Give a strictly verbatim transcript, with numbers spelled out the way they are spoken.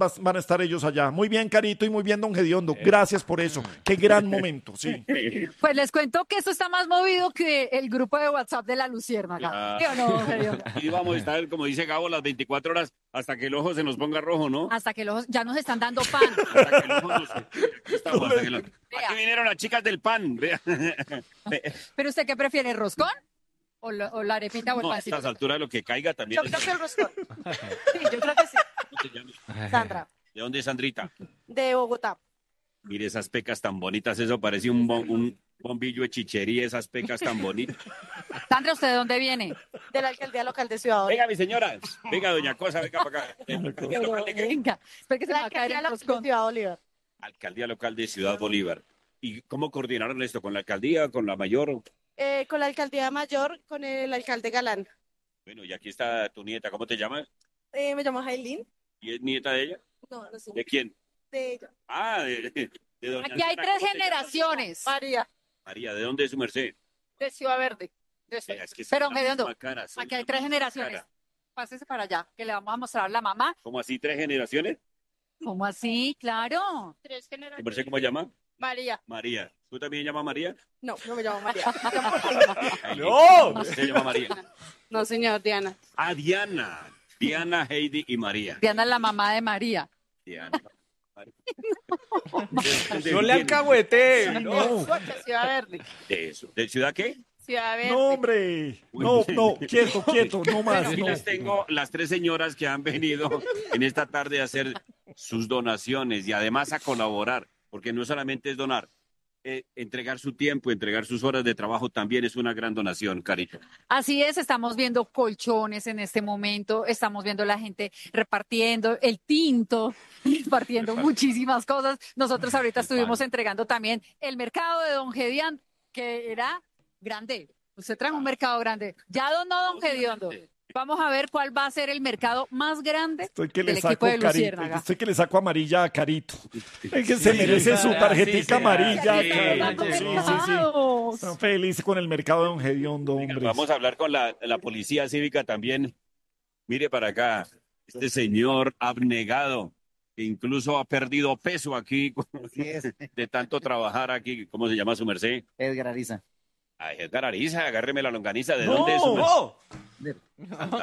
vas- van a estar ellos allá. Muy bien, Carito, y muy bien, don Gediondo. Gracias por eso. Qué gran momento, sí. Pues les cuento que esto está más movido que el grupo de WhatsApp de la Luciérnaga. Ah. ¿Sí o no, don Gediondo? Y vamos a estar, como dice Gabo, las veinticuatro horas hasta que el ojo se nos ponga rojo, ¿no? Hasta que los, ya nos están dando pan. Hasta que el ojo nos... Aquí estamos, hasta que lo- Vea. Aquí vinieron las chicas del pan. vea. ¿Pero usted qué prefiere, roscón? ¿O la, o la arepita o el No, a pancito? estas alturas lo que caiga también. Yo es- creo que el roscón. Sí, yo creo que sí. ¿Cómo te llamas? Sandra, ¿De dónde es Sandrita? de Bogotá. Mire esas pecas tan bonitas, eso parece un, bom- un bombillo de chichería, esas pecas tan bonitas. Sandra, ¿usted de dónde viene? De la alcaldía local de Ciudad Bolívar. Venga, mi señora, venga, doña Cosa, venga para acá. Alcaldía local de, qué? Venga, espera que se me La va a caer alcaldía el local de roscón. Ciudad Bolívar. Alcaldía local de Ciudad Bolívar. ¿Y cómo coordinaron esto? ¿Con la alcaldía, con la mayor? Eh, con la alcaldía mayor, con el alcalde Galán. Bueno, y aquí está tu nieta, ¿cómo te llamas? Eh, me llamo Jailín. ¿Y es nieta de ella? No, no sé. ¿De quién? De ella. Ah, de, de, de doña Aquí hay Nena, tres ¿cómo te llamas? generaciones. María, María, ¿de dónde es su merced? de Ciudad Verde. De Ciudad- Vea, es que Pero, son la Gediondo, misma cara, son Aquí hay la tres misma generaciones. cara. Pásese para allá, que le vamos a mostrar a la mamá. ¿Cómo así, tres generaciones? ¿Cómo así? Claro. Tres ¿Tu generaciones. merced cómo se llama? María. María. ¿Tú también llamas María? No, no me llamo María. Ay, ¡No! Se llama María. No, señor, Diana. Ah, Diana. Diana, Heidi y María. Diana es la mamá de María. Diana. No le alcahuete. No. Suacha, Ciudad Verde. De eso. ¿De ciudad qué? Ciudad Verde. No, hombre. No, no, quieto, quieto, no más. Aquí no. las tengo, las tres señoras que han venido en esta tarde a hacer sus donaciones y además a colaborar, porque no solamente es donar, eh, entregar su tiempo, entregar sus horas de trabajo también es una gran donación, Carito. Así es, estamos viendo colchones en este momento, estamos viendo la gente repartiendo el tinto, repartiendo muchísimas cosas. Nosotros ahorita estuvimos entregando también el mercado de Don Gedián, que era grande. Usted trajo un mercado grande. Ya donó Don Gediondo. Vamos a ver cuál va a ser el mercado más grande Estoy que le del saco equipo de carito, Luciérnaga. estoy que le saco amarilla a Carito. Es que se merece su tarjetica sí, amarilla. sí, Carito. Sí, sí, sí. Están felices con el mercado de Don Gediondo, Venga, hombre. vamos a hablar con la, la policía cívica también. Mire para acá, este señor abnegado, que incluso ha perdido peso aquí Así es, de tanto trabajar aquí. ¿Cómo se llama su merced? Edgar Ariza. Ay, Edgar Ariza, agárreme la longaniza. ¿De No. dónde es su merced? No.